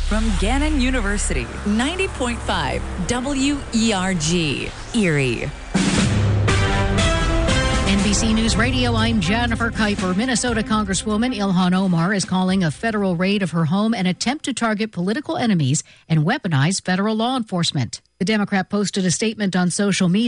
From Gannon University, 90.5 WERG, Erie. NBC News Radio, I'm Jennifer Kuiper. Minnesota Congresswoman Ilhan Omar is calling a federal raid of her home an attempt to target political enemies and weaponize federal law enforcement. The Democrat posted a statement on social media